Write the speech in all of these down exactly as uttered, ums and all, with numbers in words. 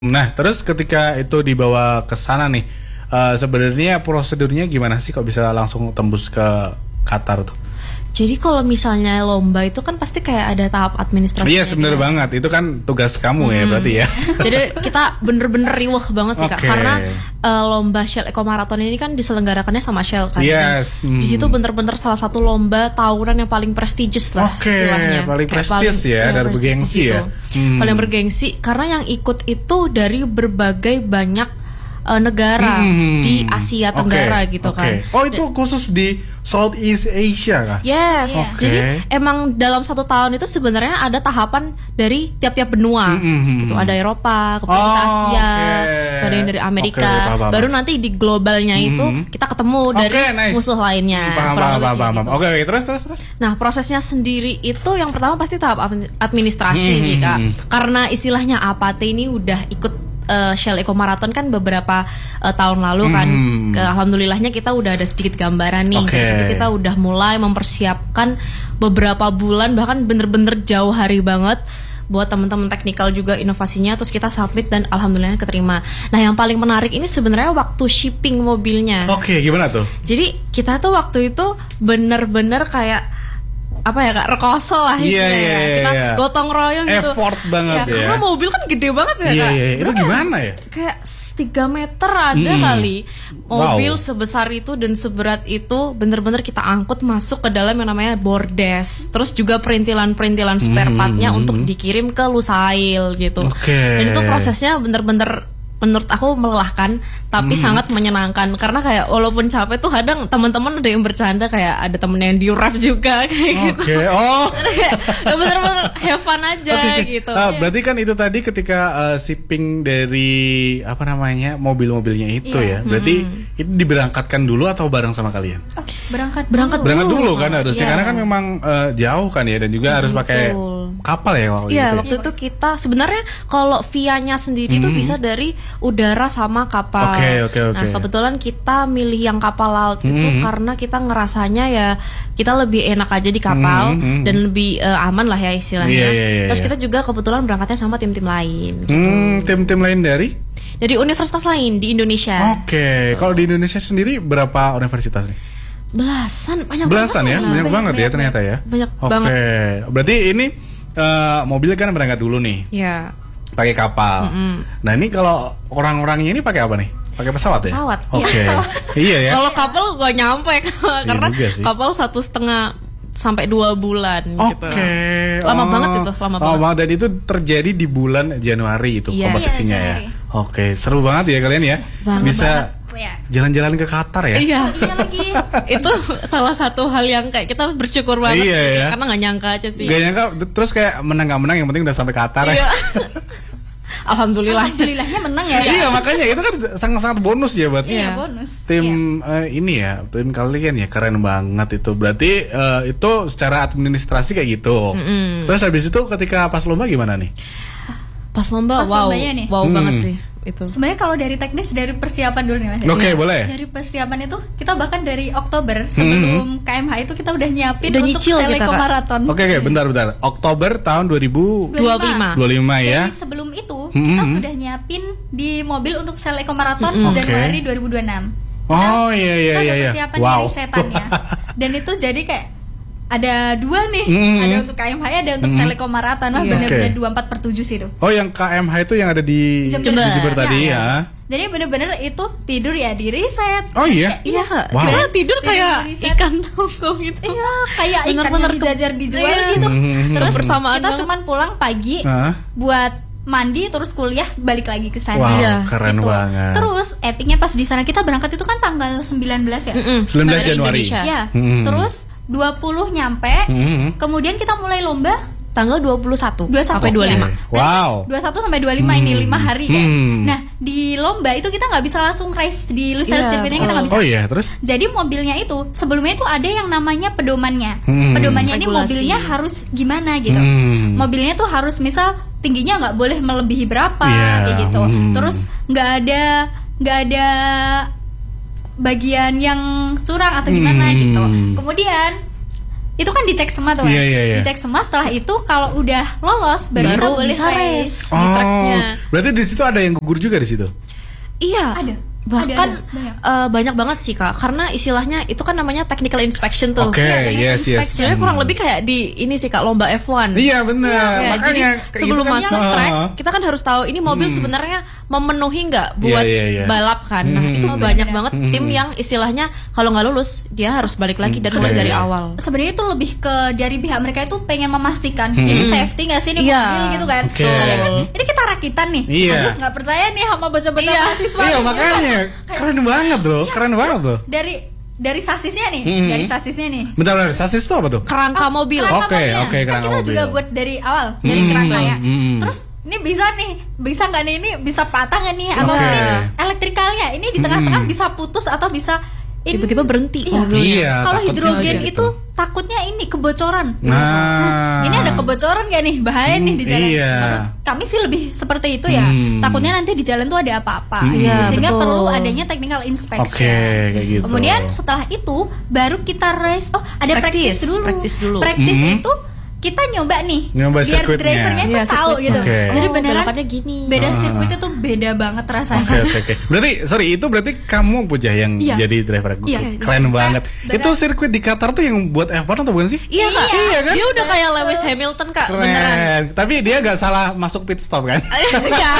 Nah, terus ketika itu dibawa ke sana nih, uh, sebenarnya prosedurnya gimana sih kok bisa langsung tembus ke Qatar tuh? Jadi kalau misalnya lomba itu kan pasti kayak ada tahap administrasi. Iya, yes, bener banget. Itu kan tugas kamu hmm. ya berarti ya. Jadi kita bener-bener riweh banget sih okay. Kak. Karena uh, lomba Shell Eco Marathon ini kan diselenggarakannya sama Shell kan. Yes. Hmm. Di situ bener-bener salah satu lomba tahunan yang paling prestigious lah okay. istilahnya. Paling prestigious ya, dari bergengsi ya. Hmm. Paling bergengsi karena yang ikut itu dari berbagai banyak Uh, negara hmm. di Asia Tenggara okay. gitu okay. kan. Oh itu khusus di Southeast Asia kah? Yes. Okay. Jadi emang dalam satu tahun itu sebenarnya ada tahapan dari tiap-tiap benua. Mm-hmm. Gitu. Ada Eropa, kemudian oh, Asia, okay. ada yang dari Amerika. Okay, paham, paham. Baru nanti di globalnya mm-hmm. itu kita ketemu okay, dari nice. musuh lainnya. Paham, paham, paham, paham. Gitu. Oke, okay, terus terus terus. Nah prosesnya sendiri itu yang pertama pasti tahap administrasi mm-hmm. sih Kak. Karena istilahnya A P A T ini udah ikut Uh, Shell Eco Marathon kan beberapa uh, tahun lalu kan hmm. Ke, alhamdulillahnya kita udah ada sedikit gambaran nih okay. Dari situ kita udah mulai mempersiapkan beberapa bulan bahkan bener-bener jauh hari banget buat teman-teman teknikal juga inovasinya, terus kita submit dan alhamdulillah keterima. Nah yang paling menarik ini sebenarnya waktu shipping mobilnya. Oke, okay, gimana tuh? Jadi kita tuh waktu itu bener-bener kayak apa ya Kak, rekoso lah istilahnya yeah, yeah, yeah, kita yeah. gotong royong gitu. Effort banget ya, ya. Karena mobil kan gede banget ya yeah, Kak. Yeah, yeah. Itu gimana ya? Kayak tiga meter ada hmm. kali. Mobil wow. sebesar itu dan seberat itu bener-bener kita angkut masuk ke dalam yang namanya bordes. Terus juga perintilan-perintilan spare partnya hmm. untuk dikirim ke Lusail gitu. Okay. Dan itu prosesnya bener-bener menurut aku melelahkan tapi hmm. sangat menyenangkan karena kayak walaupun capek tuh kadang teman-teman ada yang bercanda kayak ada temen yang di rap juga kayak okay. gitu. Oh. Kayak bener-bener have fun aja okay. gitu. Ah, berarti kan itu tadi ketika uh, shipping dari apa namanya mobil-mobilnya itu yeah. ya. Berarti hmm. itu diberangkatkan dulu atau bareng sama kalian? Oh, berangkat berangkat dulu. Berangkat dulu kan harusnya yeah. karena kan memang uh, jauh kan ya dan juga hmm, harus pakai betul. kapal ya waktu yeah, itu. Waktu itu kita sebenarnya kalau vianya sendiri hmm. tuh bisa dari udara sama kapal. Okay, okay, okay. Nah kebetulan kita milih yang kapal laut mm-hmm. itu karena kita ngerasanya ya kita lebih enak aja di kapal mm-hmm. dan lebih uh, aman lah ya istilahnya. Yeah, yeah, yeah, Terus yeah. kita juga kebetulan berangkatnya sama tim-tim lain. Gitu. Hmm, tim-tim lain dari? Dari universitas lain di Indonesia. Oke, okay. Kalau di Indonesia sendiri berapa universitas nih? Belasan, banyak Belasan banget. ya, banyak, banyak banget banyak, ya ternyata ya. Banyak okay. banget. Oke, berarti ini uh, mobil kan berangkat dulu nih. Iya. Yeah. Pakai kapal. Mm-hmm. Nah ini kalau orang-orangnya ini pakai apa nih? Pakai pesawat ya? Pesawat. Oke. Okay. Ya, iya ya. Kalau kapal gak nyampe karena iya kapal satu setengah sampai dua bulan. Oke. Okay. Gitu. Lama oh, banget itu, lama, lama banget. Dan itu terjadi di bulan Januari itu yes. kompetisinya yes, ya. Oke, okay. Seru banget ya kalian ya. Banget Bisa banget. Jalan-jalan ke Qatar ya? Iya, iya lagi. Itu salah satu hal yang kayak kita bersyukur banget iya, sih, ya. karena nggak nyangka aja sih. Gak nyangka, terus kayak menang nggak menang yang penting udah sampai Qatar ya. Alhamdulillah. Alhamdulillahnya menang ya. Iya makanya itu kan sangat-sangat bonus ya buat iya, bonus. tim iya. uh, ini ya tim kalian ya keren banget itu. Berarti uh, itu secara administrasi kayak gitu. Mm-hmm. Terus habis itu ketika pas lomba gimana nih? Pas lomba, pas wow, nih. wow hmm. banget sih. Itu. Sebenarnya kalau dari teknis dari persiapan dulu nih Mas. Oke, okay, boleh. Dari persiapan itu kita bahkan dari Oktober sebelum hmm. K M H itu kita udah nyiapin udah untuk Shell Eco Marathon. Oke, okay, okay, bentar bentar. Oktober tahun dua ribu dua puluh lima. dua puluh lima ya. Jadi sebelum itu hmm. kita sudah nyiapin di mobil untuk Shell Eco Marathon hmm. Januari okay. dua ribu dua puluh enam. Oh iya iya iya iya. Persiapan wow. dari setannya. Dan itu jadi kayak ada dua nih, mm-hmm. ada untuk K M H, ada untuk mm-hmm. Shell Eco Marathon. Wah, yeah. bener-bener dua puluh empat per tujuh sih itu. Oh, yang K M H itu yang ada di Jember, di Jember tadi ya, ya. Jadi bener-bener itu tidur ya di riset. Oh iya? Iya. Wow. Kayak tidur kayak ikan tongkol gitu. Iya, kayak ikan yang dijajar dijual iya. gitu. Mm-hmm. Terus bersamaan kita cuman pulang pagi uh. buat mandi terus kuliah balik lagi ke sana. Wow, ya, keren gitu. banget. Terus epicnya pas di sana kita berangkat itu kan tanggal sembilan belas ya. Mm-mm. sembilan belas Januari. Ya. Mm-hmm. Terus dua puluh nyampe. Mm-hmm. Kemudian kita mulai lomba tanggal dua puluh satu sampai dua puluh lima. Okay. Wow. dua puluh satu sampai dua puluh lima hmm. ini lima hari kan. Hmm. Nah, di lomba itu kita nggak bisa langsung race di Lusail yeah. Circuitnya kita nggak bisa. Oh iya, terus? Jadi mobilnya itu sebelumnya itu ada yang namanya pedomannya. Hmm. Pedomannya Regulasi. Ini mobilnya harus gimana gitu. Hmm. Mobilnya tuh harus misal tingginya nggak boleh melebihi berapa yeah. kayak gitu. Hmm. Terus nggak ada nggak ada bagian yang curang atau gimana hmm. gitu. Kemudian itu kan dicek semua tuh, Mas. Iya, iya, iya. Dicek semua, setelah itu kalau udah lolos baru, kita Baru boleh bisa race race. di tracknya. Berarti di situ ada yang gugur juga di situ. Iya. Ada. Bahkan Ada, ada, banyak. eh, banyak banget sih Kak, karena istilahnya itu kan namanya technical inspection tuh. Oke, Iya, technical yes, yes. inspection. Sebenarnya kurang lebih kayak di ini sih Kak, lomba F satu. Iya benar. Ya, Makanya jadi kayak sebelum gitu kan. masuk Ah. track kita kan harus tahu ini mobil Hmm. sebenarnya memenuhi nggak buat Iya, iya, iya. balap kan. Nah Hmm. itu Oh, banyak benar. banget Hmm. tim yang istilahnya kalau nggak lulus dia harus balik lagi dan Hmm, mulai iya, dari iya. awal. Sebenarnya itu lebih ke dari pihak mereka itu pengen memastikan ini safety nggak sih ini Iya. mobil gitu kan. Oke. Soalnya kan ini kita rakitan nih. Iya. Aduh nggak percaya nih sama bocah-bocah Iya. mahasiswa. Iya nih. makanya keren banget loh, Iya, keren banget terus loh. Dari dari sasisnya nih, Hmm. dari sasisnya nih. Bentar, bentar, sasis itu apa tuh? Kerangka mobil. Kerangka Oke, mobilnya. oke, Kan kerangka kita mobil. juga buat dari awal, dari Hmm, kerangka ya. hmm. Terus ini bisa nih, bisa nggak nih ini bisa patah nggak nih atau Oke. mungkin elektrikalnya ini di tengah-tengah bisa putus atau bisa ini- Tiba-tiba berhenti Iya. mobilnya. Iya, Kalau takutnya hidrogen gitu. itu takutnya ini kebocoran. Nah. Ini ada kebocoran gak nih? Bahaya nih di jalan. Iya. Menurut kami sih lebih seperti itu ya. Hmm. Takutnya nanti di jalan tuh ada apa-apa. Hmm. gitu. Iya, Sehingga betul. perlu adanya technical inspection. Oke, kayak gitu. Kemudian setelah itu baru kita race. Oh, ada Practice, practice dulu. practice dulu. Practice Hmm. itu kita nyoba nih. Nyoba biar sirkuitnya. drivernya tuh Iya, tahu sirkuitnya. gitu. Oke. Jadi Oh, beneran balapannya gini. beda Ah. sirkuitnya tuh beda banget rasanya. Oke oke oke. Berarti sorry itu berarti kamu Puja yang Iya. jadi driver gue. Iya. Keren banget. Berat. Itu sirkuit di Qatar tuh yang buat F satu atau bukan sih? Iya Kak. Iya kan? Dia udah kayak Lewis Hamilton Kak, beneran. Keren. Tapi dia nggak salah masuk pit stop kan? Iya.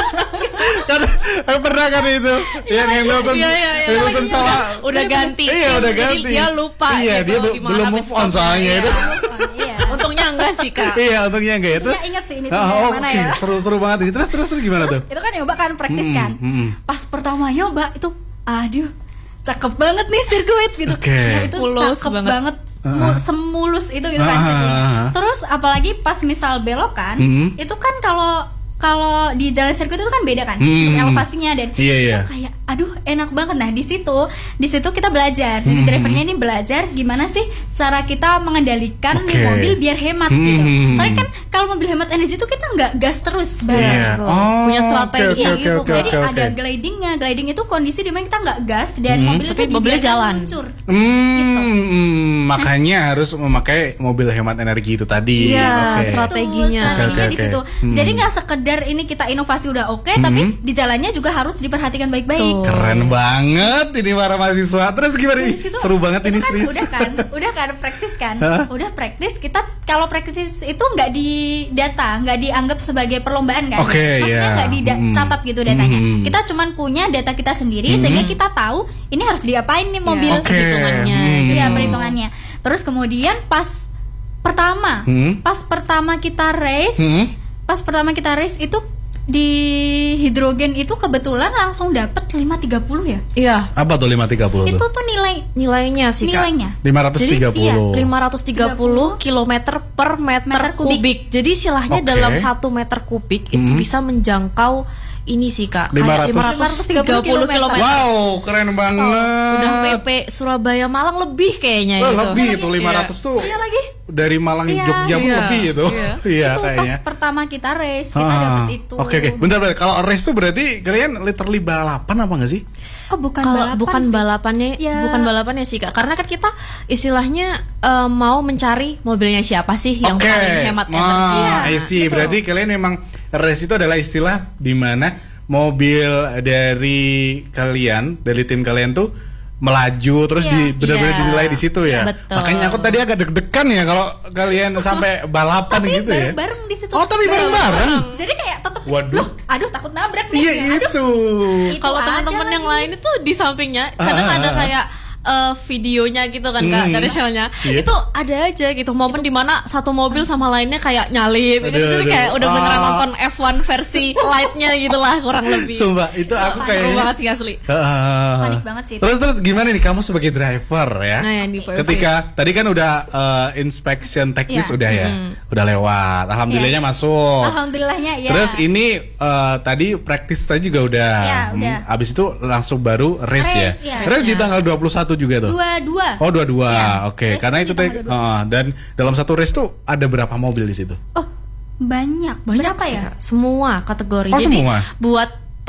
Kan eh, pernah kan itu yang Hamilton Iya, iya, iya. Hamilton Iya, salah. udah ganti. Iya tim, udah jadi ganti. dia lupa. Iya gitu dia be- di mana belum pit move on stopnya. soalnya Iya. itu. Iya. Untungnya enggak sih Kak. Iya untungnya enggak ya. Terus Iya, ingat sih ini Ah, timnya oh, yang mana oke. ya. Seru-seru banget ini. Terus terus terus gimana tuh? Itu kan nyoba kan praktis Hmm, kan. hmm. Pas pertama nyoba itu aduh cakep banget nih sirkuit gitu. Oke. Gila, itu Mulus cakep banget. banget, mu- semulus itu gitu kan Ah, sirkuit. ah, ah. Terus apalagi pas misal belokan, Hmm. itu kan kalau kalau di jalan sirkuit itu kan beda kan Hmm. untuk elevasinya dan Iya, iya. itu kayak aduh enak banget. Nah di situ di situ kita belajar jadi Hmm. drivernya ini belajar gimana sih cara kita mengendalikan nih Oke. mobil biar hemat Hmm. gitu. Soalnya kan kalau mobil hemat energi itu kita nggak gas terus bahasanya. Iya. gitu. Oh, Punya strategi oke, oke, gitu. oke, Jadi oke, oke. ada glidingnya. Gliding itu kondisi di mana kita nggak gas dan Hmm. mobil Tapi itu mobilnya dibiarkan jalan. meluncur. Hmm, Gitu. hmm, makanya harus memakai mobil hemat energi itu tadi. Iya, Oke. strateginya. Tuh, strateginya Oke, oke, di situ. oke. Hmm. Jadi nggak sekedar ini kita inovasi udah oke, tapi di jalannya juga harus diperhatikan baik-baik. Tuh. Keren banget ini para mahasiswa. Terus gimana nih? Di situ, Seru banget itu ini kan serius. udah kan udah kan praktis kan Hah? udah praktis kita kalau praktis itu nggak di data nggak dianggap sebagai perlombaan kan Oke, maksudnya ya. nggak Hmm. dicatat gitu datanya Hmm. kita cuman punya data kita sendiri sehingga kita tahu ini harus diapain nih mobil Oke. perhitungannya, Hmm. iya perhitungannya terus kemudian pas pertama Hmm. pas pertama kita race Hmm? pas pertama kita race itu di hidrogen itu kebetulan langsung dapet lima tiga puluh ya Iya. Apa tuh lima tiga puluh itu tuh? tuh nilai Nilainya sih Kak. nilainya lima ratus tiga Jadi iya, puluh. lima ratus tiga puluh kilometer per meter, Meter kubik. kubik. Jadi istilahnya Oke. dalam satu meter kubik itu Hmm. bisa menjangkau ini sih Kak. lima Kayak ratus lima ratus tiga puluh kilometer. Wow, keren banget. Udah P P Surabaya Malang lebih kayaknya Wah, itu. lebih itu lima ratus tuh. Iya lagi. Dari Malang Iya. Jogja pun Iya. lebih itu. Iya. Iya, Itu kayaknya. pas pertama kita race kita Ah, dapet itu. Oke oke. Bentar bentar. Kalau race tuh berarti kalian literally balapan apa enggak sih? Oh bukan Kalau balapan bukan sih. balapannya, Ya. bukan balapannya sih Kak. Karena kan kita istilahnya eh, mau mencari mobilnya siapa sih yang Oke. paling hemat Ah, energi. I see. betul. Berarti kalian memang race itu adalah istilah di mana mobil dari kalian, dari tim kalian tuh melaju terus Iya, di benar-benar iya. dinilai di situ ya. Betul. Makanya aku tadi agak deg-degan ya kalau kalian sampai balapan Tapi gitu ya. bareng-bareng di situ. Oh, tapi bareng-bareng. Jadi kayak tetep Waduh. loh, aduh takut nabrak nih. Iya Aduh, itu. itu Kalau ada teman-teman yang lagi. lain itu di sampingnya kadang Ah, ada ah, ah. kayak eh, videonya gitu kan Kak Hmm. dari channelnya. Iya. Itu ada aja gitu momen dimana satu mobil sama lainnya kayak nyalip gitu. Aduh, Jadi aduh. kayak udah beneran Ah. nonton F satu versi lightnya gitu lah kurang lebih. Sumpah itu aku Seru kayaknya banget sih asli. Ah. Panik banget sih itu. Terus terus gimana nih kamu sebagai driver ya? Nah, yang di P W P. Ketika tadi kan udah eh, inspection teknis Iya. udah ya, udah lewat. Alhamdulillahnya masuk. Alhamdulillahnya ya. Terus ini eh, tadi praktis tadi juga udah. Iya, Hmm, udah. Abis itu langsung baru race, Race, ya. iya. Race di Race-nya. tanggal dua puluh satu juga tuh. dua dua. Oh dua-dua, Iya. oke. Race Karena di itu tanggal tadi dua puluh dua. eh, dan dalam satu race tuh ada berapa mobil di situ? Oh banyak. Banyak Berapa sih, ya? Kak. Semua kategori. Oh, Jadi semua? buat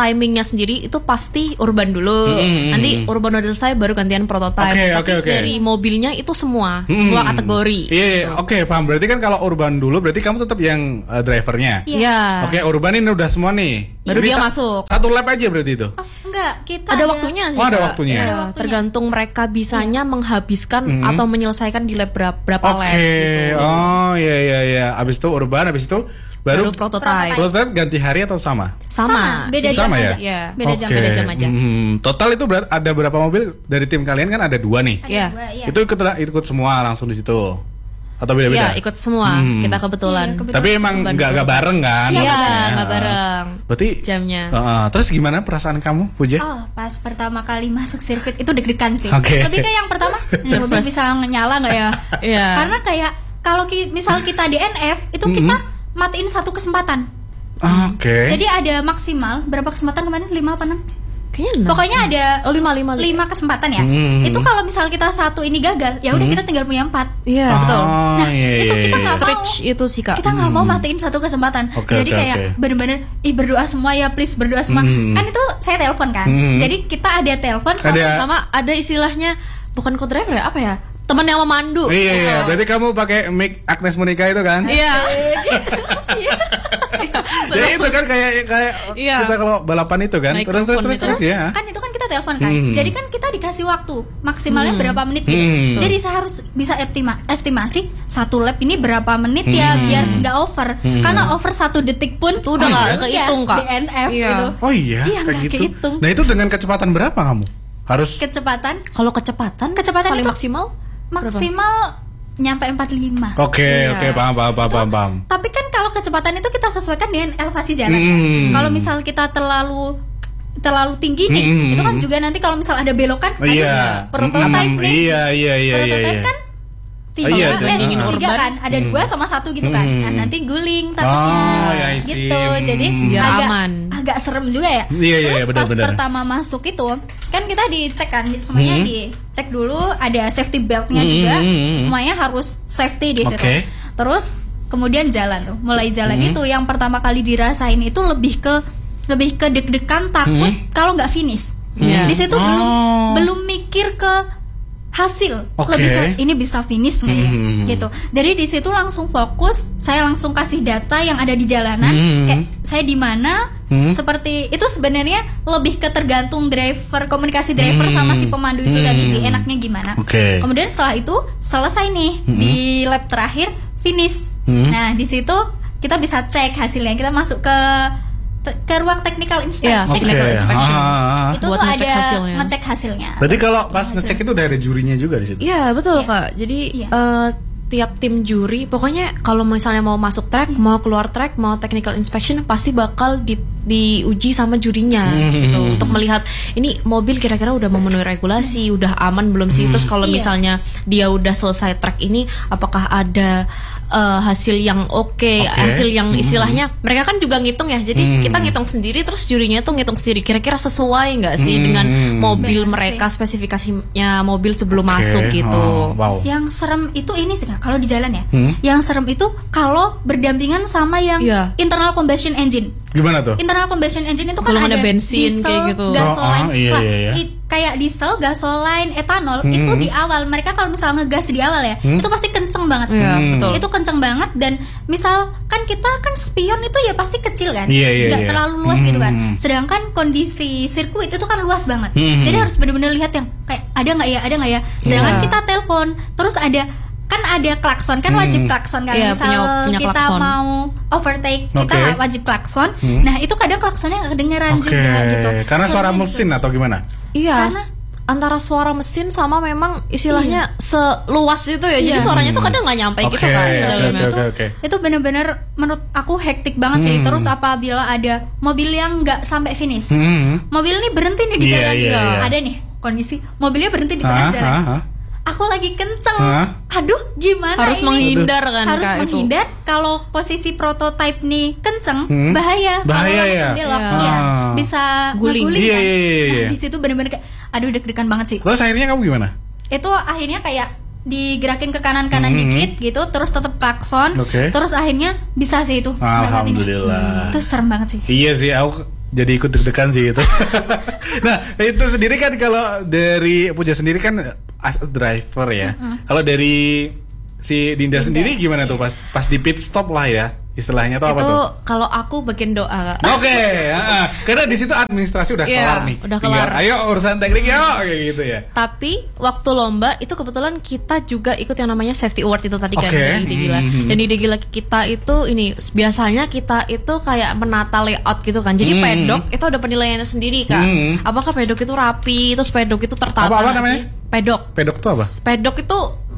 timingnya sendiri itu pasti urban dulu. Hmm. Nanti urban udah selesai baru gantian prototype. Oke, Tapi oke, oke. dari mobilnya itu semua, Hmm. semua kategori. Iya, iya, oke, paham. Berarti kan kalau urban dulu berarti kamu tetap yang uh, drivernya. Iya. Oke, urban ini udah semua nih. Baru Jadi dia sa- masuk. Satu lap aja berarti itu. Oh, enggak, kita Ada waktunya sih. Oh, ada Kak. waktunya. Iya, Ada waktunya. tergantung mereka bisanya menghabiskan Hmm. atau menyelesaikan di lab berapa, berapa Oke. lab gitu. Oh, iya iya iya. Abis itu urban, abis itu baru Baru prototype. prototype ganti hari atau sama? Sama. Beda Sama jam ya? aja. Iya. Beda jam, Oke. beda jam aja. Hmm, total itu berat, ada berapa mobil dari tim kalian kan ada dua nih. Ada Iya. dua, iya. Itu ikut ikut semua langsung di situ. Atau beda-beda? Iya, ikut semua. Hmm. Kita kebetulan. Iya, kebetulan. Tapi emang Urban nggak nggak dulu. bareng kan? Iya, Iya, maksudnya? nggak bareng. Berarti Jamnya. Heeh. Terus gimana perasaan kamu, Puja? Oh, pas pertama kali masuk sirkuit itu deg-degan sih. Oke. Lebih kayak yang pertama, "Ini mobil Nervous. bisa nyala nggak ya? Iya. Karena kayak kalau ki- misal kita D N F itu kita matiin satu kesempatan. Oke. Jadi ada maksimal berapa kesempatan kemarin? lima apa enam? Kayaknya enam. Pokoknya ada Oh, lima, lima, lima kesempatan ya. Hmm. Itu kalau misal kita satu ini gagal, ya udah kita tinggal punya empat. Iya, Oh, betul. Nah, iya, itu iya, kita iya. nggak mau. Stretch itu sih, Kak. Kita nggak mau matiin satu kesempatan. Oke, Jadi oke, kayak oke. bener-bener ih berdoa semua ya, please berdoa semua. Hmm. Kan itu saya telepon kan. Hmm. Jadi kita ada telepon sama Ada. Sama ada istilahnya bukan co-driver ya, apa ya? Teman yang memandu. Iya iya, berarti kamu pakai mic Agnes Monica itu kan? Iya. Ya itu kan kayak kayak Iya. kita kalau balapan itu kan. Terus terus Microphone terus itu. terus ya. kan itu kan kita telepon kan. Hmm. Jadi kan kita dikasih waktu maksimalnya berapa menit gitu. Hmm. Jadi saya harus bisa estima- estimasi satu lap ini berapa menit ya Hmm. biar nggak over. Karena over satu detik pun Itu udah Oh, nggak iya? kehitung, Kak. D N F Iya. gitu. Oh iya, Iya, kayak nggak gitu. kehitung. Nah itu dengan kecepatan berapa kamu? Harus Kecepatan Kalau kecepatan, Kecepatan paling itu maksimal berapa? maksimal nyampe empat puluh lima. Oke Iya. oke paham paham paham paham. paham. Tapi kan kalau kecepatan itu kita sesuaikan dengan elevasi jalan. Hmm. Kalau misal kita terlalu terlalu tinggi nih, Hmm. itu kan juga nanti kalau misal ada belokan, Oh, iya. prototype Hmm, nih. Iya iya iya iya. prototype iya. kan tiga, Oh, iya, eh, ada. tiga Urban. kan, ada dua sama satu gitu kan. Hmm. Nah, nanti guling takutnya, Oh, ya, I see. gitu. Jadi Biar agak aman. agak serem juga ya. Iya, iya, Terus iya, benar, pas benar. pertama masuk itu, kan kita dicek kan, semuanya Hmm. dicek dulu, ada safety beltnya Hmm, juga, hmm, hmm. semuanya harus safety di situ. Oke. Terus kemudian jalan tuh, mulai jalan Hmm. itu yang pertama kali dirasain itu lebih ke lebih ke deg-degan takut Hmm. kalau nggak finish. Iya. Di situ Oh. belum belum mikir ke hasil, Oke. lebih ke ini bisa finish nggak ya, Hmm. gitu. Jadi di situ langsung fokus, saya langsung kasih data yang ada di jalanan, Hmm. kayak saya di mana, Hmm. seperti itu sebenarnya lebih ke tergantung driver, komunikasi driver Hmm. sama si pemandu itu Hmm. tadi sih enaknya gimana. Oke. Kemudian setelah itu selesai nih di lap terakhir finish. Hmm. Nah di situ kita bisa cek hasilnya, kita masuk ke ke ruang technical Iya, inspection. technical Oke. inspection. Ah. Itu Buat tuh ngecek ada hasilnya. ngecek hasilnya. Berarti kalau pas ngecek itu udah ada jurinya juga di situ. Iya, betul, Iya. Kak. Jadi Iya. eh, tiap tim juri, pokoknya kalau misalnya mau masuk track, mau keluar track, mau technical inspection, pasti bakal di, diuji sama jurinya Hmm. gitu untuk melihat ini mobil kira-kira udah memenuhi regulasi, udah aman belum sih. Terus kalau Iya. misalnya dia udah selesai track ini, apakah ada eh, hasil yang oke, Oke. hasil yang istilahnya mereka kan juga ngitung ya. Jadi Hmm. kita ngitung sendiri, terus jurinya tuh ngitung sendiri. Kira-kira sesuai nggak sih Hmm. dengan mobil Benar mereka, spesifikasinya mobil sebelum Oke. masuk gitu. Oh, wow. Yang serem itu ini sih Kak, kalau di jalan ya. Hmm. Yang serem itu kalau berdampingan sama yang Iya. internal combustion engine. Gimana tuh? Internal combustion engine itu kan Belum ada, ada bensin diesel, kayak gitu. gasoline. Oh, ah, iya, Lah, iya, iya. i- kayak diesel, gasoline, etanol Hmm. itu di awal. Mereka kalau misalnya ngegas di awal ya, itu pasti kenceng banget. Iya, Hmm. betul. Itu kenceng banget dan misal kan kita kan spion itu ya pasti kecil kan, Iya, iya, nggak iya. terlalu luas gitu kan. Hmm. Sedangkan kondisi sirkuit itu kan luas banget. Hmm. Jadi harus benar-benar lihat yang kayak ada nggak ya, ada nggak ya. Sedangkan Iya. kita telepon, terus ada kan ada klakson kan Hmm. wajib klakson kan. Iya, Misal punya- punya kita klakson. mau overtake kita Oke. wajib klakson. Hmm. Nah itu kadang klaksonnya nggak kedengeran Oke. juga gitu. Karena suara Soalnya mesin gitu. atau gimana? Iya, Karena- s- antara suara mesin sama memang istilahnya seluas itu ya. Jadi Iya. suaranya tuh kadang nggak nyampe Oke, gitu kan. di oke, dalamnya. oke, oke. Itu bener-bener menurut aku hektik banget sih. Hmm. Terus apabila ada mobil yang nggak sampai finish, Hmm. mobil ini berhenti nih di Iya, jalan, iya, iya. ada nih kondisi mobilnya berhenti di tengah Ah, jalan. ah, ah. Aku lagi kenceng, Hah? aduh gimana Harus ini? menghindar kan, harus Kak, itu. menghindar. Kalau posisi prototype nih kenceng, Hmm? bahaya. Bahaya Kalau langsung ya? belok, Iya. iya. Ah. Bisa Guling. ngeguling Iya, kan. iya, iya, iya. Nah, di situ bener-bener kayak, aduh deg-degan banget sih. Terus akhirnya kamu gimana? Itu akhirnya kayak digerakin ke kanan-kanan Hmm. dikit gitu, terus tetap klakson, Oke. terus akhirnya bisa sih itu. ngelewatinnya. Alhamdulillah. Hmm, itu serem banget sih. Iya sih, aku jadi ikut deg-degan sih itu. Nah itu sendiri kan kalau dari Puja sendiri kan as a driver ya. Uh-uh. Kalau dari si Dinda, Dinda sendiri gimana tuh pas pas di pit stop lah ya istilahnya tuh apa tuh? Itu kalau aku bagian doa. Oke, okay, uh, karena di situ administrasi udah yeah, kelar nih. Udah tinggal, kelar. ayo urusan teknik yuk kayak gitu ya. Tapi waktu lomba itu kebetulan kita juga ikut yang namanya safety award itu tadi kan okay. dari Ide Gila. Mm-hmm. Dan Ide Gila kita itu ini biasanya kita itu kayak menata layout gitu kan. Jadi mm-hmm. pedok itu ada penilaiannya sendiri kan. Mm-hmm. Apakah pedok itu rapi, terus pedok itu tertata? Apa, apa namanya? Sih? Pedok. Pedok itu apa? Pedok itu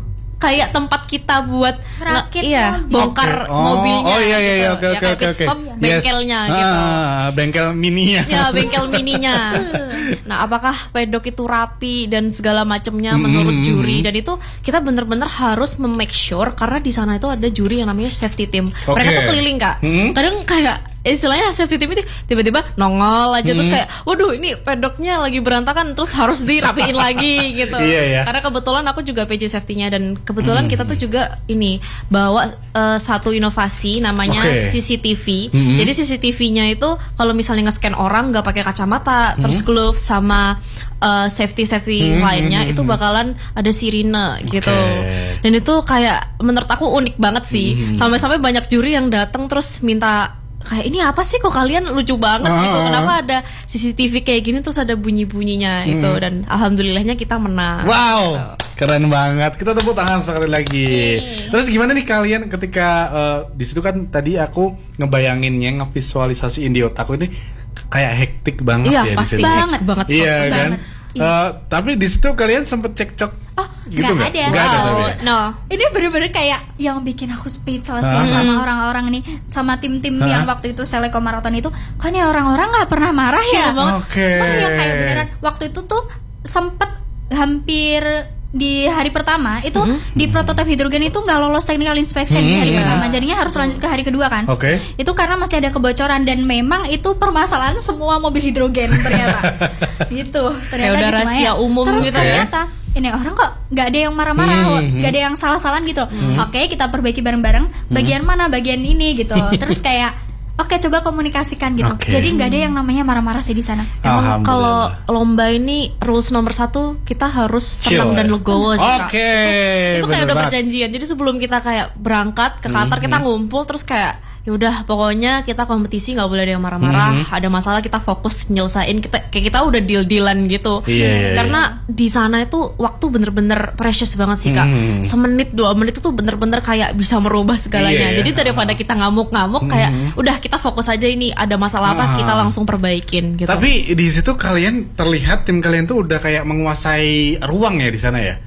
kayak tempat kita buat rakit iya, mobil. bongkar okay. oh, mobilnya. Oh iya iya gitu. oke oke ya, oke oke. Bengkelnya yes. gitu. Ah, bengkel mininya. Ya, bengkel mininya. Nah, apakah pedok itu rapi dan segala macamnya hmm. menurut juri, dan itu kita benar-benar harus memake sure karena di sana itu ada juri yang namanya safety team. Okay. Mereka tuh keliling, Kak. Hmm. Kadang kayak istilahnya safety team itu tiba-tiba nongol aja hmm. terus kayak waduh ini pedoknya lagi berantakan terus harus dirapiin lagi gitu. Iya, iya. Karena kebetulan aku juga P J safety-nya dan kebetulan hmm. kita tuh juga ini bawa uh, satu inovasi namanya okay. C C T V. Hmm. Jadi C C T V-nya itu kalau misalnya nge-scan orang nggak pakai kacamata, hmm. terus gloves sama uh, safety safety hmm. lainnya itu bakalan ada sirine gitu. Okay. Dan itu kayak menurut aku unik banget sih. Hmm. Sampai-sampai banyak juri yang datang terus minta kayak ini apa sih kok kalian lucu banget uh, gitu, kenapa ada C C T V kayak gini terus ada bunyi-bunyinya hmm. itu, dan alhamdulillahnya kita menang. Wow, gitu. Keren banget, kita tepuk tangan sekali lagi. Hey. Terus gimana nih kalian ketika uh, di situ kan tadi aku ngebayanginnya, ngevisualisasiin di otakku ini kayak hektik banget iya, ya di pasti situ. banget banget. Iya kan. Uh, tapi di situ kalian sempet cekcok. Oh, gitu nggak ada. Nggak ada wow. tapi. No. Ini bener-bener kayak yang bikin aku speechless uh-huh. sama orang-orang nih, sama tim-tim uh-huh. yang waktu itu Seleko Marathon itu, kan ya orang-orang nggak pernah marah ya. Okay. Semua yang kayak beneran waktu itu tuh sempet hampir di hari pertama itu mm-hmm. di prototipe hidrogen itu nggak lolos technical inspection mm-hmm. di hari pertama, jadinya harus lanjut ke hari kedua kan. Oke. Okay. Itu karena masih ada kebocoran dan memang itu permasalahan semua mobil hidrogen ternyata. Gitu. Ternyata udah rahasia umum terus gitu ternyata ya. Ini orang kok nggak ada yang marah-marah, mm-hmm. nggak ada yang salah-salahan gitu. Mm-hmm. Oke, okay, kita perbaiki bareng-bareng. Bagian mm-hmm. mana bagian ini gitu. Terus kayak oke, coba komunikasikan gitu. Okay. Jadi nggak ada yang namanya marah-marah sih di sana. Emang kalau lomba ini rules nomor satu kita harus tenang dan legowo sih. Oke. Okay. Itu kayak udah perjanjian. Jadi sebelum kita kayak berangkat ke Qatar mm-hmm. kita ngumpul terus kayak ya udah pokoknya kita kompetisi nggak boleh ada yang marah-marah. Mm-hmm. Ada masalah kita fokus nyelesain, kita kayak kita udah deal-dealan gitu. Yeah, yeah, Karena yeah. di sana itu waktu bener-bener precious banget sih Kak. Mm-hmm. Semenit dua menit itu tuh bener-bener kayak bisa merubah segalanya. Yeah, Jadi daripada kita ngamuk-ngamuk mm-hmm. kayak udah kita fokus aja, ini ada masalah apa uh. kita langsung perbaikin gitu. Tapi di situ kalian terlihat tim kalian tuh udah kayak menguasai ruang ya di sana ya,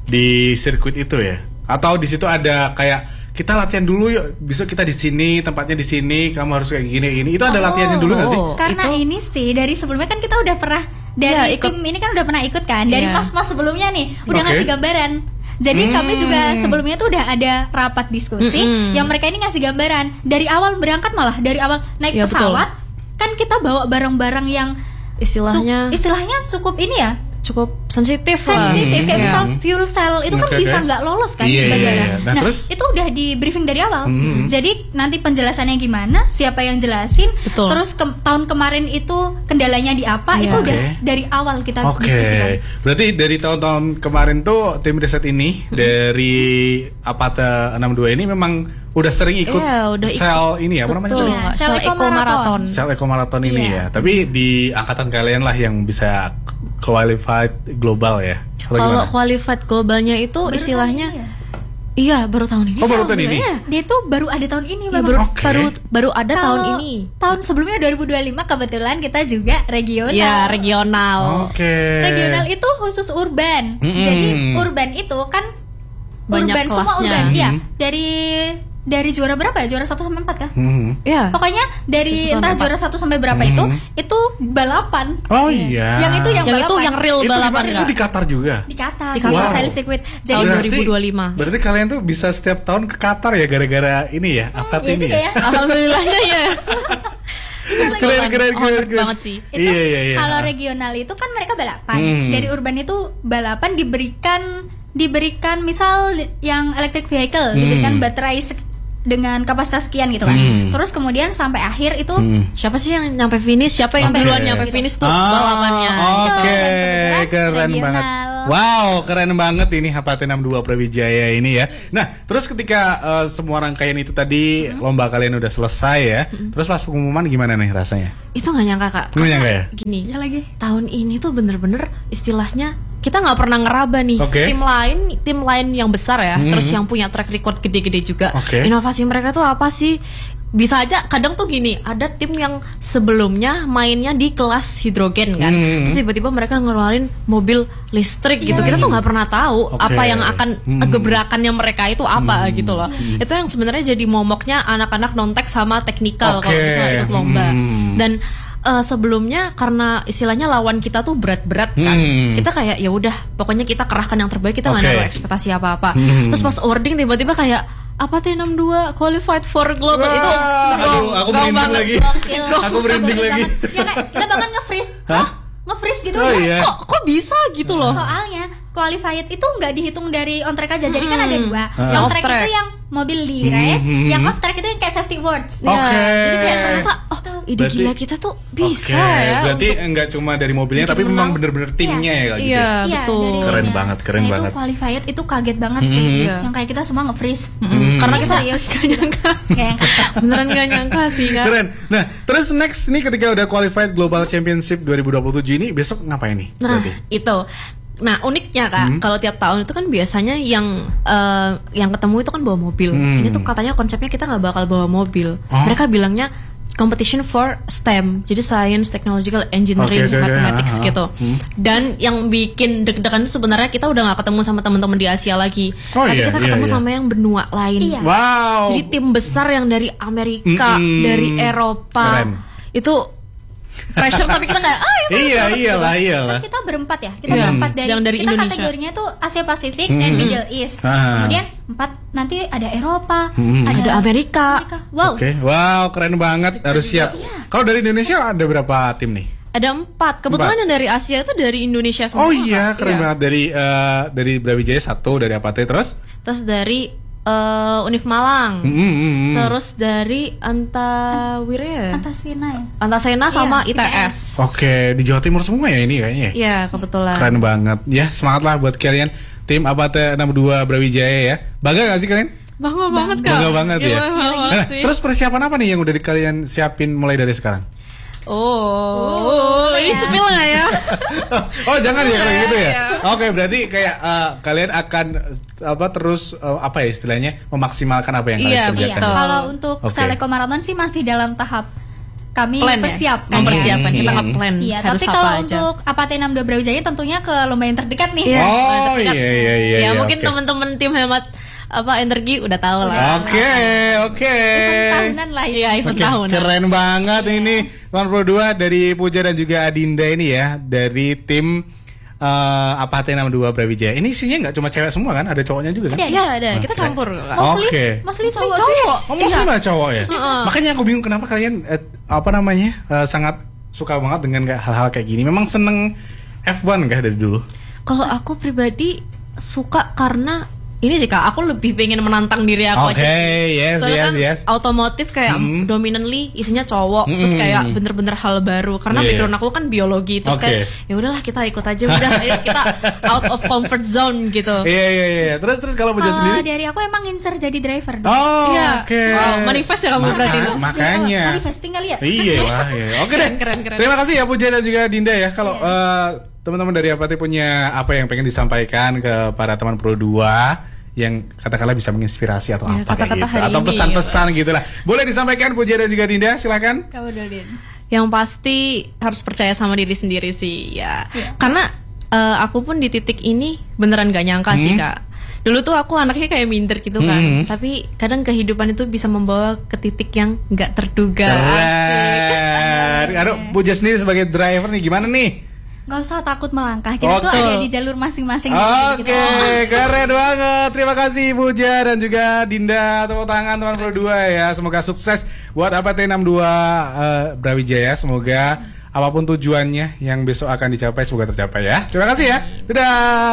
di sirkuit itu ya. Atau di situ ada kayak kita latihan dulu yuk, besok kita di sini, tempatnya di sini, kamu harus kayak gini ini. Itu ada oh, latihannya dulu nggak sih? Karena itu? Ini sih dari sebelumnya kan kita udah pernah dari ya, tim ini kan udah pernah ikut kan, dari yeah. mas-mas sebelumnya nih udah okay. ngasih gambaran. Jadi hmm. kami juga sebelumnya tuh udah ada rapat diskusi mm-hmm. yang mereka ini ngasih gambaran dari awal berangkat, malah dari awal naik ya, pesawat betul. Kan kita bawa barang-barang yang istilahnya su- istilahnya cukup ini ya. Cukup sensitif lah. Sensitif kayak yeah. misal fuel cell itu kan okay, bisa nggak lolos kan yeah, di bandara. Yeah, yeah. Nah, nah terus? Itu udah di briefing dari awal. Mm-hmm. Jadi nanti penjelasannya gimana, siapa yang jelasin, betul. Terus ke- tahun kemarin itu kendalanya di apa, yeah. itu udah okay. dari awal kita okay. diskusikan. Berarti dari tahun-tahun kemarin tuh tim riset ini hmm. dari Apata enam dua ini memang udah sering ikut yeah, udah sel ikut. Ini ya, apa namanya tadi? Yeah, sel Eco Marathon. Sel Eco Marathon ini yeah. ya. Tapi di angkatan kalian lah yang bisa qualified global ya. Kalau qualified globalnya itu baru istilahnya ya? Iya baru tahun ini. Oh baru tahun ini. Dia tuh baru ada tahun ini, ya, baru, okay. baru baru ada Kalo tahun ini. Tahun sebelumnya dua ribu dua puluh lima kebetulan kita juga regional. Ya regional. Oke. Okay. Regional itu khusus urban. Mm-hmm. Jadi urban itu kan banyak urban kelasnya. Semua urban. Iya mm-hmm. dari dari juara berapa ya? Juara satu sampai empat kah? Mm-hmm. Yeah. Pokoknya dari entah juara satu sampai berapa mm-hmm. itu itu balapan. Oh iya. Yang itu yang, yang balapan. itu yang real itu balapan itu di Qatar juga. Di Qatar. Di Qatar wow. Style Circuit. Jadi tahun dua ribu dua puluh lima. Berarti kalian tuh bisa setiap tahun ke Qatar ya gara-gara ini ya, Afat hmm, ini ya. ya. Alhamdulillahnya ya. Keren keren keren banget sih. Itu iya, iya, iya. Kalau regional itu kan mereka balapan. Hmm. Dari urban itu balapan diberikan diberikan misal yang electric vehicle, hmm. diberikan baterai dengan kapasitas sekian gitu kan. Hmm. Terus kemudian sampai akhir itu Hmm. Siapa sih yang nyampe finish? Siapa yang Oke. duluan nyampe finish tuh Ah, balapannya? Oke, Kebetulan keren regional. banget. Wow, keren banget ini H P T enam dua Brawijaya ini ya. Nah, terus ketika uh, semua rangkaian itu tadi Hmm. lomba kalian udah selesai ya. Terus pas pengumuman gimana nih rasanya? Itu nggak nyangka kak. Nggak nyangka ya? Gini, Ya lagi. tahun ini tuh bener-bener istilahnya kita nggak pernah ngeraba nih Oke. tim lain tim lain yang besar ya, Mhm. terus yang punya track record gede-gede juga. Oke. Inovasi mereka tuh apa sih? Bisa aja kadang tuh gini, ada tim yang sebelumnya mainnya di kelas hidrogen kan, Mhm. terus tiba-tiba mereka ngeluarin mobil listrik gitu. Iya. Kita tuh nggak pernah tahu Oke. apa yang akan Mhm. gebrakannya mereka itu apa gitu loh. Itu yang sebenarnya jadi momoknya anak-anak non-tech sama teknikal kalau Oke. misalnya ikut lomba. Mhm. Dan eh, sebelumnya karena istilahnya lawan kita tuh berat-berat kan, Hmm. kita kayak ya udah pokoknya kita kerahkan yang terbaik, kita nggak Oke. naruh ekspektasi apa-apa. Hmm. Terus pas awarding tiba-tiba kayak apa T enam dua qualified for global Wah, itu aduh, aku wow merinding banget. lagi. Gokil. Aku merinding Gokil lagi. banget. Ya kayak kita bahkan nge-freeze. Hah? Nge-freeze gitu Oh ya. iya. Kok kok bisa gitu loh? Soalnya qualified itu nggak dihitung dari on track aja. Jadi kan ada dua. Ah. Yang Off track track. itu yang mobil di race, Hmm. yang off track itu yang kayak safety words. Oke. Ya, jadi kayak ternyata oh ide Berarti- gila kita tuh bisa Oke, ya berarti untuk enggak cuma dari mobilnya bikin tapi memang menang. bener-bener timnya ya kayak gitu. Iya, ya? Iya, betul. dari Keren timnya. banget, keren nah, banget. Itu qualified itu kaget banget sih. Hmm. Iya. Yang kayak kita semua nge-freeze. Mm-mm. Karena Ini kita serius. gak nyangka. Kayak Beneran gak nyangka sih kak. Keren. Nah, terus next nih ketika udah qualified Global Championship dua ribu dua puluh tujuh ini besok ngapain nih? Nah berarti? itu, nah uniknya kak, Hmm. kalau tiap tahun itu kan biasanya yang eh, yang ketemu itu kan bawa mobil. Hmm. Ini tuh katanya konsepnya kita nggak bakal bawa mobil. Oh. Mereka bilangnya competition for STEM, jadi science, technological, engineering, Oke, oke, oke. mathematics Ah, gitu. hmm. Dan yang bikin deg-degan itu sebenarnya kita udah nggak ketemu sama teman-teman di Asia lagi, Oh, tapi iya, kita iya, ketemu iya. sama yang benua lain. Iya. Wow. Jadi tim besar yang dari Amerika, Mm-mm. dari Eropa, Keren. itu pressure tapi kita nggak, ah itu Iya, iyalah, iyalah. kan kita berempat ya. Kita Iya. berempat dari, Yang dari kita Indonesia. kategorinya tuh Asia Pasifik Hmm. dan Middle East. Ah. Kemudian empat nanti ada Eropa, Hmm. ada Amerika. Amerika. Wow. Oke, wow, keren banget. Harus siap. Iya. Kalau dari Indonesia ada berapa tim nih? Ada empat. Kebetulan Empat. yang dari Asia itu dari Indonesia semua. Oh iya, Kak. keren Iya. banget dari eh, dari Brawijaya satu, dari apa teh terus? Terus dari eh, Univ Malang. Hmm, hmm, hmm, hmm. Terus dari Antawira, Antasina ya. Antasena sama Iya, I T S. Oke, di Jawa Timur semua ya ini kayaknya. ya? Iya, kebetulan. Keren banget. Ya, semangatlah buat kalian tim Apate enam dua Brawijaya ya. Bangga gak sih kalian? Bangga banget Kak. Bangga banget Iya, ya. bangga banget Nah, sih. terus persiapan apa nih yang udah di kalian siapin mulai dari sekarang? Oh, ini ya. spill nggak ya? Oh jangan ya kalau gitu ya. Iya. Oke berarti kayak eh, kalian akan eh, apa terus eh, apa ya istilahnya memaksimalkan apa yang kalian Iya, kerjakan. betul. Kalau untuk Oke. Seleko Marathon sih masih dalam tahap kami Plan ya? persiapkan. Mempersiapkan. Hmm. Kita Iya. nge-plan. Iya, harus tapi apa kalau aja. untuk Apate enam dua Brawijaya tentunya ke lomba yang terdekat nih. Iya. Oh terdekat. iya iya iya. Ya iya, mungkin oke. teman-teman tim hemat apa energi udah tahu lah. Oke oke. Event tahunan lah itu. Iya, event Oke, tahunan. keren banget ini Tuan Pro dua dari Puja dan juga Adinda ini ya dari tim eh Apate enam dua Brawijaya. Ini isinya nggak cuma cewek semua kan? Ada cowoknya juga kan? Ada. Iya ada, kita Oke. campur Kak. Mostly, Oke. mostly cowok, Cowok. sih. Oh, mostly mah cowok ya. Heeh. Makanya aku bingung kenapa kalian eh, apa namanya eh, sangat suka banget dengan kayak hal-hal kayak gini. Memang seneng F satu kah dari dulu? Kalau aku pribadi suka karena ini sih Kak, aku lebih pengen menantang diri aku Oke, aja. yes, Soalnya yes, kan yes. otomotif kayak Hmm. dominantly isinya cowok, terus Hmm. kayak bener-bener hal baru. Karena Iya. background aku kan biologi, terus Oke. kayak ya udahlah kita ikut aja, udah ayo kita out of comfort zone gitu. Iya iya iya. Terus terus kalau Puja Kalau sendiri? dari aku emang inser jadi driver. Oh, Iya. oke. Wow, manifest ya kamu Maka- berarti itu. Makanya. Ya, manifesting kali ya. Iya lah, iya. Oke deh. Keren, keren, keren. Terima kasih ya Puja dan juga Dinda ya. Kalau eh, teman-teman dari Apate punya apa yang pengen disampaikan ke para teman Pro dua yang katakanlah bisa menginspirasi atau Ya, apa kayak kata-kata gitu, hari atau ini, pesan-pesan gitu lah. Boleh disampaikan Puja dan juga Dinda, silakan. Kamu Daldin. Yang pasti harus percaya sama diri sendiri sih ya. Iya. Karena eh, aku pun di titik ini beneran gak nyangka sih Hmm. Kak. Dulu tuh aku anaknya kayak minder gitu kan. Hmm. Tapi kadang kehidupan itu bisa membawa ke titik yang gak terduga. Asik. Keren. Aduh, Puja sendiri sebagai driver nih gimana nih? Gak usah takut melangkah. Kita tuh Oke. ada di jalur masing-masing. Oke, Gitu. keren banget. Terima kasih Puja dan juga Dinda. Tepuk tangan teman Pro dua ya. Semoga sukses buat Apate enam dua eh, Brawijaya. Semoga apapun tujuannya yang besok akan dicapai semoga tercapai ya. Terima kasih ya. Dadah.